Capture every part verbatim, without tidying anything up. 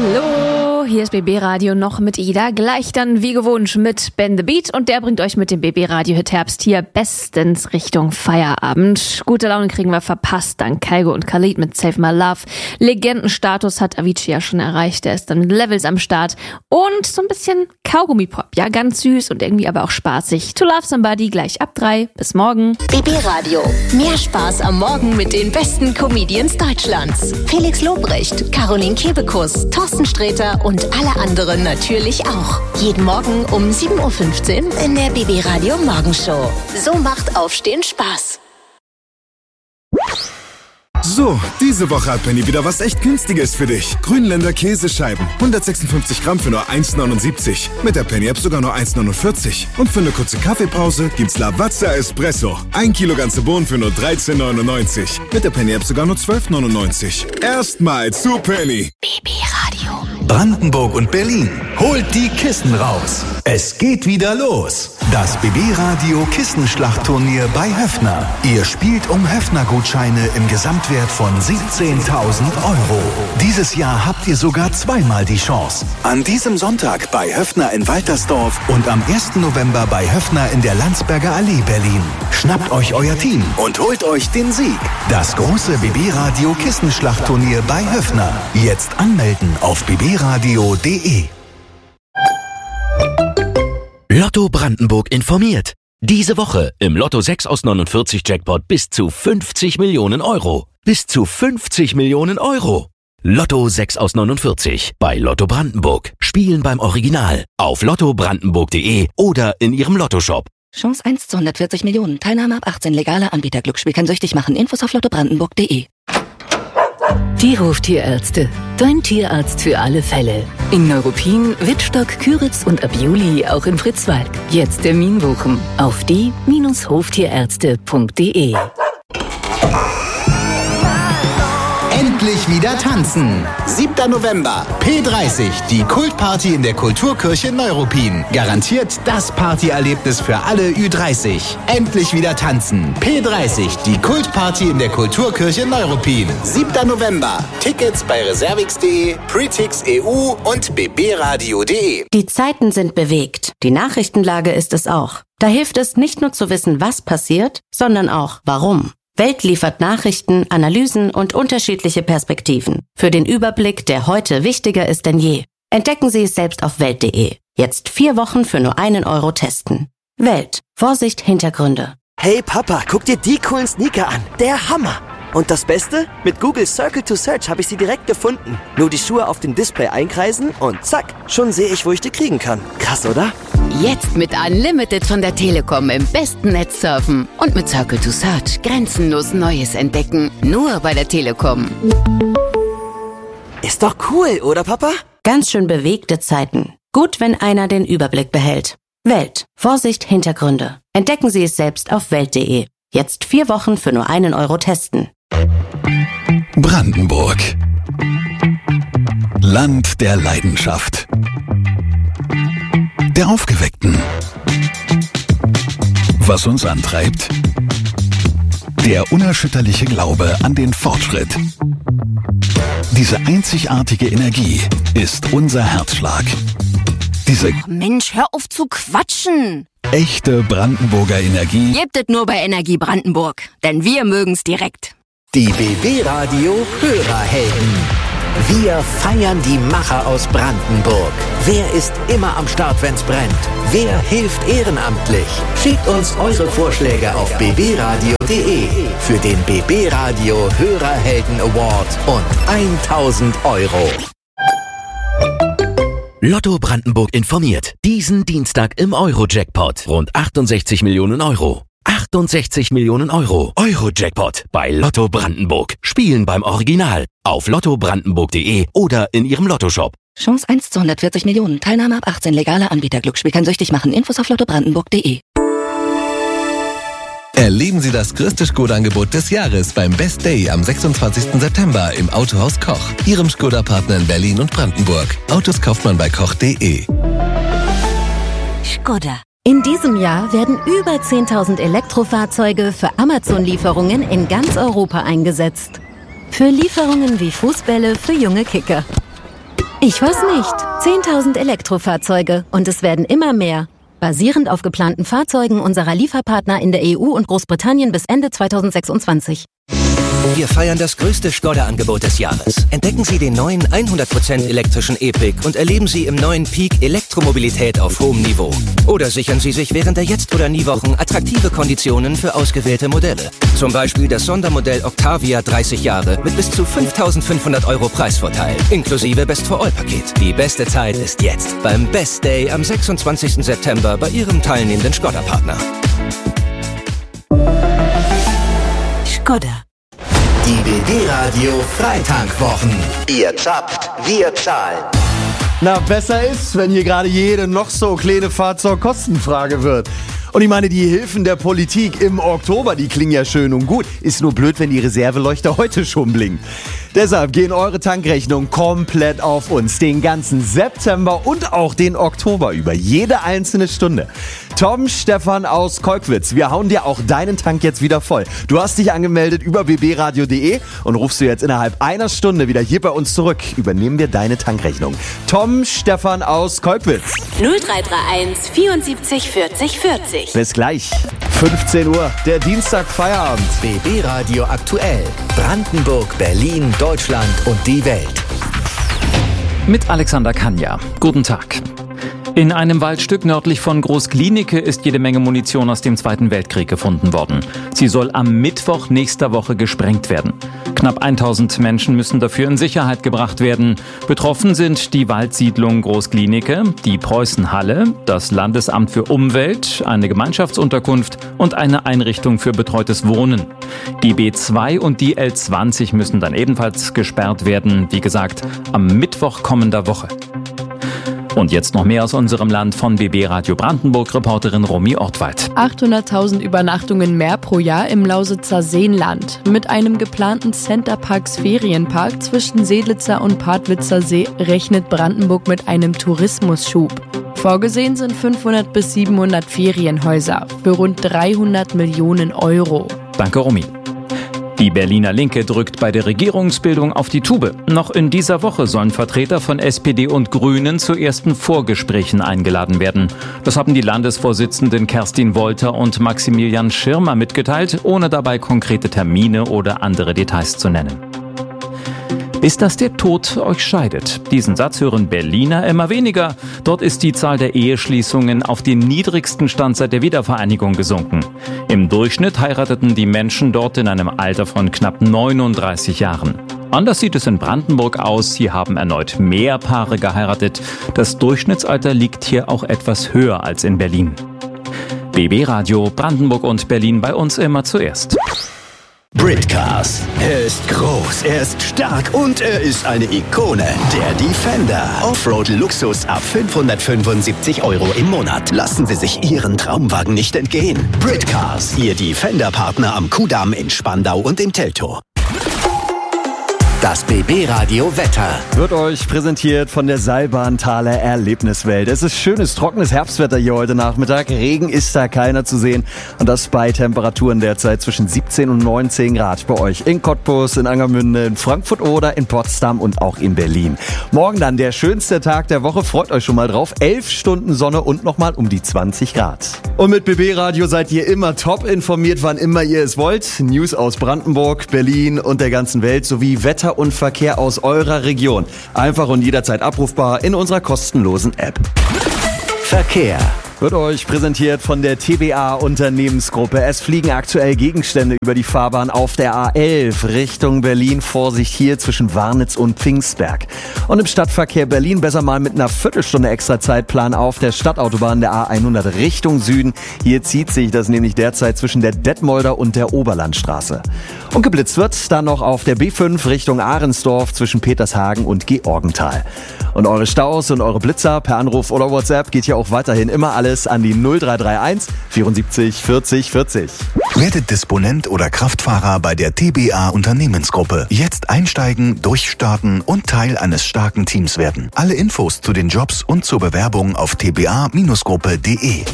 Hallo, hier ist B B Radio noch mit Ida. Gleich dann wie gewohnt mit Ben the Beat und der bringt euch mit dem B B Radio Hit Herbst hier bestens Richtung Feierabend. Gute Laune kriegen wir verpasst, dank Kygo und Khalid mit Save My Love. Legendenstatus hat Avicii ja schon erreicht, der ist dann mit Levels am Start und so ein bisschen Kaugummi-Pop, ja, ganz süß und irgendwie aber auch spaßig. To Love Somebody gleich ab drei. Bis morgen. B B Radio. Mehr Spaß am Morgen mit den besten Comedians Deutschlands. Felix Lobrecht, Caroline Kebekus, Thorsten Sträter und alle anderen natürlich auch. Jeden Morgen um sieben Uhr fünfzehn in der B B Radio Morgenshow. So macht Aufstehen Spaß. So, diese Woche hat Penny wieder was echt Günstiges für dich. Grünländer Käsescheiben. hundertsechsundfünfzig Gramm für nur eins Komma neunundsiebzig. Mit der Penny-App sogar nur eins Komma neunundvierzig. Und für eine kurze Kaffeepause gibt's Lavazza Espresso. Ein Kilo ganze Bohnen für nur dreizehn Komma neunundneunzig. Mit der Penny-App sogar nur zwölf Komma neunundneunzig. Erstmal zu Penny. B B Radio. Brandenburg und Berlin. Holt die Kissen raus. Es geht wieder los. Das B B Radio Kissenschlachtturnier bei Höffner. Ihr spielt um Höffner-Gutscheine im Gesamtwert von siebzehntausend Euro. Dieses Jahr habt ihr sogar zweimal die Chance. An diesem Sonntag bei Höffner in Waltersdorf und am ersten November bei Höffner in der Landsberger Allee Berlin. Schnappt euch euer Team und holt euch den Sieg. Das große B B Radio Kissenschlachtturnier bei Höffner. Jetzt anmelden auf b b radio punkt d e. Lotto Brandenburg informiert. Diese Woche im Lotto sechs aus neunundvierzig Jackpot bis zu fünfzig Millionen Euro. Bis zu fünfzig Millionen Euro. Lotto sechs aus neunundvierzig bei Lotto Brandenburg. Spielen beim Original auf lotto brandenburg punkt d e oder in ihrem Lottoshop. Chance eins zu hundertvierzig Millionen. Teilnahme ab achtzehn. Legaler Anbieter. Glücksspiel kann süchtig machen. Infos auf lotto brandenburg punkt d e. Die Hoftierärzte. Dein Tierarzt für alle Fälle. In Neuruppin, Wittstock, Küritz und ab Juli auch in Fritzwalk. Jetzt Termin buchen auf die Bindestrich hoftierärzte punkt d e. Endlich wieder tanzen. siebter November, P dreißig, die Kultparty in der Kulturkirche Neuruppin. Garantiert das Partyerlebnis für alle Ü dreißig. Endlich wieder tanzen. P dreißig, die Kultparty in der Kulturkirche Neuruppin. siebter November. Tickets bei reservix punkt d e, Pretix punkt e u und b b radio punkt d e. Die Zeiten sind bewegt. Die Nachrichtenlage ist es auch. Da hilft es nicht nur zu wissen, was passiert, sondern auch warum. Welt liefert Nachrichten, Analysen und unterschiedliche Perspektiven. Für den Überblick, der heute wichtiger ist denn je. Entdecken Sie es selbst auf welt punkt d e. Jetzt vier Wochen für nur einen Euro testen. Welt. Vorsicht, Hintergründe. Hey Papa, guck dir die coolen Sneaker an. Der Hammer. Und das Beste? Mit Google Circle to Search habe ich sie direkt gefunden. Nur die Schuhe auf dem Display einkreisen und zack, schon sehe ich, wo ich die kriegen kann. Krass, oder? Jetzt mit Unlimited von der Telekom im besten Netz surfen. Und mit Circle to Search grenzenlos Neues entdecken. Nur bei der Telekom. Ist doch cool, oder Papa? Ganz schön bewegte Zeiten. Gut, wenn einer den Überblick behält. Welt. Vorsicht, Hintergründe. Entdecken Sie es selbst auf welt punkt d e. Jetzt vier Wochen für nur einen Euro testen. Brandenburg. Land der Leidenschaft. Der Aufgeweckten. Was uns antreibt? Der unerschütterliche Glaube an den Fortschritt. Diese einzigartige Energie ist unser Herzschlag. Diese Oh Mensch, hör auf zu quatschen! echte Brandenburger Energie Gebt es nur bei Energie Brandenburg, denn wir mögen's direkt. Die B B Radio Hörerhelden. Wir feiern die Macher aus Brandenburg. Wer ist immer am Start, wenn's brennt? Wer hilft ehrenamtlich? Schickt uns eure Vorschläge auf b b radio punkt d e für den B B Radio Hörerhelden Award und tausend Euro. Lotto Brandenburg informiert. Diesen Dienstag im Euro-Jackpot. Rund achtundsechzig Millionen Euro. achtundsechzig Millionen Euro. Euro-Jackpot bei Lotto Brandenburg. Spielen beim Original. Auf lotto brandenburg punkt d e oder in ihrem Lottoshop. Chance eins zu hundertvierzig Millionen. Teilnahme ab achtzehn. Legaler Anbieter. Glücksspiel kann süchtig machen. Infos auf lotto brandenburg punkt d e. Erleben Sie das größte Skoda-Angebot des Jahres beim Best Day am sechsundzwanzigsten September im Autohaus Koch, Ihrem Skoda-Partner in Berlin und Brandenburg. Autos kauft man bei koch punkt d e. Skoda. In diesem Jahr werden über zehntausend Elektrofahrzeuge für Amazon-Lieferungen in ganz Europa eingesetzt. Für Lieferungen wie Fußbälle für junge Kicker. Ich weiß nicht. zehntausend Elektrofahrzeuge und es werden immer mehr. Basierend auf geplanten Fahrzeugen unserer Lieferpartner in der E U und Großbritannien bis Ende zweitausendsechsundzwanzig. Wir feiern das größte Skoda-Angebot des Jahres. Entdecken Sie den neuen hundert Prozent elektrischen E-Pick und erleben Sie im neuen Peak Elektromobilität auf hohem Niveau. Oder sichern Sie sich während der Jetzt- oder Nie-Wochen attraktive Konditionen für ausgewählte Modelle. Zum Beispiel das Sondermodell Octavia dreißig Jahre mit bis zu fünftausendfünfhundert Euro Preisvorteil, inklusive Best-for-All-Paket. Die beste Zeit ist jetzt beim Best Day am sechsundzwanzigsten September bei Ihrem teilnehmenden Skoda-Partner. Skoda. Die B B-Radio Freitankwochen. Ihr zappt, wir zahlen. Na, besser ist, wenn hier gerade jede noch so kleine Fahrzeugkostenfrage wird. Und ich meine, die Hilfen der Politik im Oktober, die klingen ja schön und gut. Ist nur blöd, wenn die Reserveleuchter heute schon blinken. Deshalb gehen eure Tankrechnungen komplett auf uns. Den ganzen September und auch den Oktober über. Jede einzelne Stunde. Tom Stefan aus Kolkwitz, wir hauen dir auch deinen Tank jetzt wieder voll. Du hast dich angemeldet über b b radio punkt d e und rufst du jetzt innerhalb einer Stunde wieder hier bei uns zurück. Übernehmen wir deine Tankrechnung. Tom Stefan aus Kolkwitz. null drei drei eins vierundsiebzig vierzig vierzig. Bis gleich. fünfzehn Uhr, der Dienstag Feierabend. B B-Radio aktuell. Brandenburg, Berlin, Deutschland und die Welt. Mit Alexander Kanja. Guten Tag. In einem Waldstück nördlich von Groß-Glienicke ist jede Menge Munition aus dem Zweiten Weltkrieg gefunden worden. Sie soll am Mittwoch nächster Woche gesprengt werden. Knapp tausend Menschen müssen dafür in Sicherheit gebracht werden. Betroffen sind die Waldsiedlung Groß-Glienicke, die Preußenhalle, das Landesamt für Umwelt, eine Gemeinschaftsunterkunft und eine Einrichtung für betreutes Wohnen. Die B zwei und die L zwanzig müssen dann ebenfalls gesperrt werden, wie gesagt, am Mittwoch kommender Woche. Und jetzt noch mehr aus unserem Land von B B Radio Brandenburg, Reporterin Romy Ortwald. achthunderttausend Übernachtungen mehr pro Jahr im Lausitzer Seenland. Mit einem geplanten Centerparks Ferienpark zwischen Seelitzer und Partwitzer See rechnet Brandenburg mit einem Tourismusschub. Vorgesehen sind fünfhundert bis siebenhundert Ferienhäuser für rund dreihundert Millionen Euro. Danke, Romy. Die Berliner Linke drückt bei der Regierungsbildung auf die Tube. Noch in dieser Woche sollen Vertreter von S P D und Grünen zu ersten Vorgesprächen eingeladen werden. Das haben die Landesvorsitzenden Kerstin Wolter und Maximilian Schirmer mitgeteilt, ohne dabei konkrete Termine oder andere Details zu nennen. Bis dass der Tod euch scheidet. Diesen Satz hören Berliner immer weniger. Dort ist die Zahl der Eheschließungen auf den niedrigsten Stand seit der Wiedervereinigung gesunken. Im Durchschnitt heirateten die Menschen dort in einem Alter von knapp neununddreißig Jahren. Anders sieht es in Brandenburg aus. Hier haben erneut mehr Paare geheiratet. Das Durchschnittsalter liegt hier auch etwas höher als in Berlin. B B Radio Brandenburg und Berlin bei uns immer zuerst. Britcars. Er ist groß, er ist stark und er ist eine Ikone. Der Defender. Offroad-Luxus ab fünfhundertfünfundsiebzig Euro im Monat. Lassen Sie sich Ihren Traumwagen nicht entgehen. Britcars. Ihr Defender-Partner am Kudamm in Spandau und im Teltow. Das B B-Radio Wetter wird euch präsentiert von der Seilbahnthaler Erlebniswelt. Es ist schönes, trockenes Herbstwetter hier heute Nachmittag. Regen ist da keiner zu sehen. Und das bei Temperaturen derzeit zwischen siebzehn und neunzehn Grad bei euch in Cottbus, in Angermünde, in Frankfurt oder in Potsdam und auch in Berlin. Morgen dann der schönste Tag der Woche. Freut euch schon mal drauf. elf Stunden Sonne und nochmal um die zwanzig Grad. Und mit B B-Radio seid ihr immer top informiert, wann immer ihr es wollt. News aus Brandenburg, Berlin und der ganzen Welt sowie Wetter und Verkehr aus eurer Region. Einfach und jederzeit abrufbar in unserer kostenlosen App. Verkehr wird euch präsentiert von der T B A Unternehmensgruppe. Es fliegen aktuell Gegenstände über die Fahrbahn auf der A elf Richtung Berlin. Vorsicht hier zwischen Warnitz und Pfingstberg. Und im Stadtverkehr Berlin besser mal mit einer Viertelstunde extra Zeitplan auf der Stadtautobahn der A hundert Richtung Süden. Hier zieht sich das nämlich derzeit zwischen der Detmolder und der Oberlandstraße. Und geblitzt wird dann noch auf der B fünf Richtung Ahrensdorf zwischen Petershagen und Georgenthal. Und eure Staus und eure Blitzer per Anruf oder WhatsApp geht ja auch weiterhin immer alles an die null drei drei eins vierundsiebzig vierzig vierzig. Werdet Disponent oder Kraftfahrer bei der T B A Unternehmensgruppe. Jetzt einsteigen, durchstarten und Teil eines starken Teams werden. Alle Infos zu den Jobs und zur Bewerbung auf t b a Gruppe punkt d e.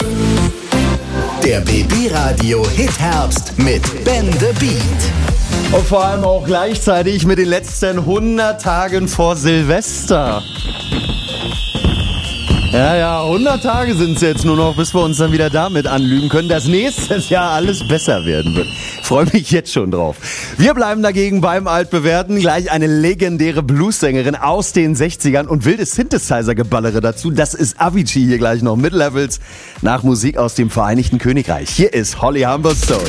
Der B B-Radio Hit Herbst mit Ben the Beat. Und vor allem auch gleichzeitig mit den letzten hundert Tagen vor Silvester. Ja, ja, hundert Tage sind es jetzt nur noch, bis wir uns dann wieder damit anlügen können, dass nächstes Jahr alles besser werden wird. Freue mich jetzt schon drauf. Wir bleiben dagegen beim Altbewerten. Gleich eine legendäre Bluessängerin aus den sechzigern und wildes Synthesizer-Geballere dazu. Das ist Avicii hier gleich noch mit Levels nach Musik aus dem Vereinigten Königreich. Hier ist Holly Humberstone.